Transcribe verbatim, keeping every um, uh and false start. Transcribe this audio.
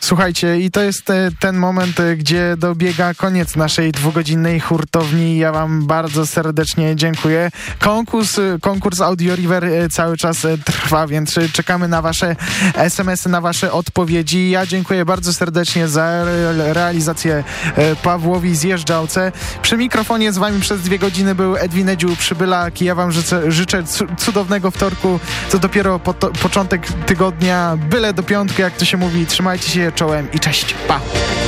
Słuchajcie, i to jest te, ten moment, gdzie dobiega koniec naszej dwugodzinnej hurtowni. Ja wam bardzo serdecznie dziękuję. Konkurs, konkurs Audio River cały czas trwa, więc czekamy na wasze es em esy, na wasze odpowiedzi. Ja dziękuję bardzo serdecznie za realizację Pawłowi Zjeżdżałce. Przy mikrofonie z wami przez dwie godziny był Edwin Edziu Przybylak i ja wam życzę, życzę cudownego wtorku. To dopiero po to, początek tygodnia, byle do piątku, jak to się mówi. Trzymajcie się czołem i cześć, pa!